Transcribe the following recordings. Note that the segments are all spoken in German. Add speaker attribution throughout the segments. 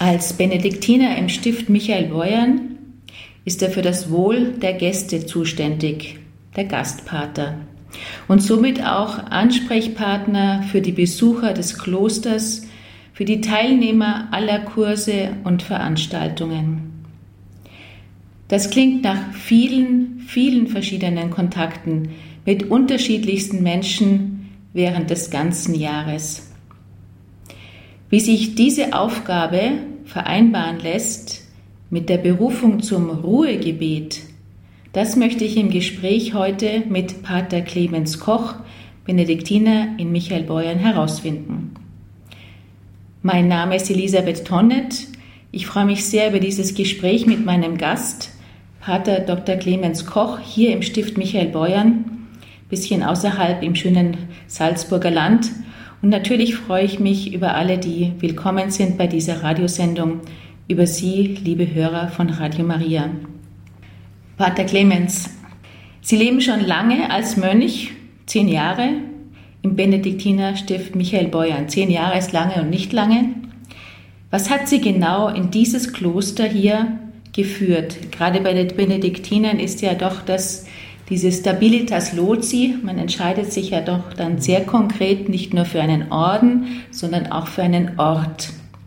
Speaker 1: Als Benediktiner im Stift Michael Beuern ist er für das Wohl der Gäste zuständig, der Gastpater, und somit auch Ansprechpartner für die Besucher des Klosters, für die Teilnehmer aller Kurse und Veranstaltungen. Das klingt nach vielen, vielen verschiedenen Kontakten mit unterschiedlichsten Menschen während des ganzen Jahres. Wie sich diese Aufgabe vereinbaren lässt mit der Berufung zum Ruhegebet, das möchte ich im Gespräch heute mit Pater Clemens Koch, Benediktiner in Michael Beuern, herausfinden. Mein Name ist Elisabeth Tonnet. Ich freue mich sehr über dieses Gespräch mit meinem Gast, Pater Dr. Clemens Koch, hier im Stift Michael Beuern, bisschen außerhalb im schönen Salzburger Land. Und natürlich freue ich mich über alle, die willkommen sind bei dieser Radiosendung, über Sie, liebe Hörer von Radio Maria. Pater Clemens, Sie leben schon lange als Mönch, 10 Jahre, im Benediktinerstift Michael Beuern. 10 Jahre ist lange und nicht lange. Was hat Sie genau in dieses Kloster hier geführt? Gerade bei den Benediktinern ist ja doch diese Stabilitas Loci, man entscheidet sich ja doch dann sehr konkret nicht nur für einen Orden, sondern auch für einen Ort.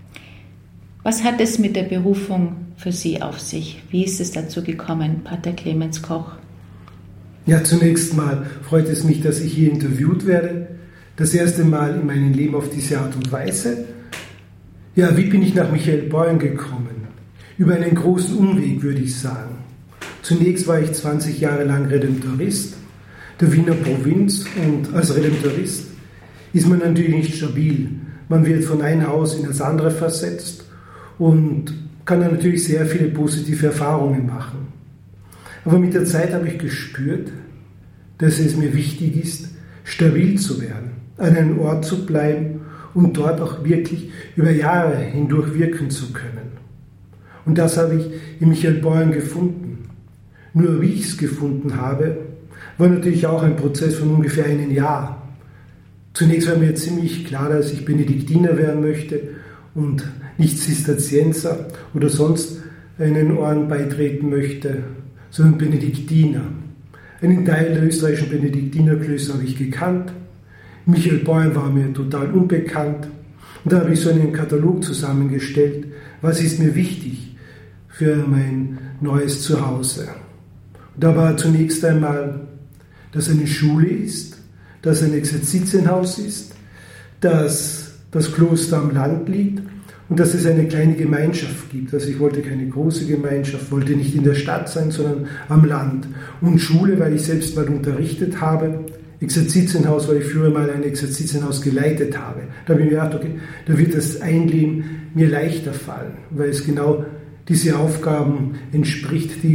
Speaker 1: Was hat es mit der Berufung für Sie auf sich? Wie ist es dazu gekommen, Pater Clemens Koch?
Speaker 2: Ja, zunächst mal freut es mich, dass ich hier interviewt werde. Das erste Mal in meinem Leben auf diese Art und Weise. Ja, wie bin ich nach Michael Beuern gekommen? Über einen großen Umweg, würde ich sagen. Zunächst war ich 20 Jahre lang Redemptorist der Wiener Provinz, und als Redemptorist ist man natürlich nicht stabil. Man wird von einem Haus in das andere versetzt und kann dann natürlich sehr viele positive Erfahrungen machen. Aber mit der Zeit habe ich gespürt, dass es mir wichtig ist, stabil zu werden, an einem Ort zu bleiben und dort auch wirklich über Jahre hindurch wirken zu können. Und das habe ich in Michael Beuern gefunden. Nur wie ich es gefunden habe, war natürlich auch ein Prozess von ungefähr einem Jahr. Zunächst war mir ziemlich klar, dass ich Benediktiner werden möchte und nicht Zisterzienser oder sonst einen Orden beitreten möchte, sondern Benediktiner. Einen Teil der österreichischen Benediktinerklöster habe ich gekannt. Michael Beuern war mir total unbekannt. Und da habe ich so einen Katalog zusammengestellt, was ist mir wichtig für mein neues Zuhause. Da war zunächst einmal, dass eine Schule ist, dass ein Exerzitienhaus ist, dass das Kloster am Land liegt und dass es eine kleine Gemeinschaft gibt. Also ich wollte keine große Gemeinschaft, wollte nicht in der Stadt sein, sondern am Land. Und Schule, weil ich selbst mal unterrichtet habe. Exerzitienhaus, weil ich früher mal ein Exerzitienhaus geleitet habe. Da habe ich mir gedacht, okay, da wird das Einleben mir leichter fallen, weil es genau diese Aufgaben entspricht, die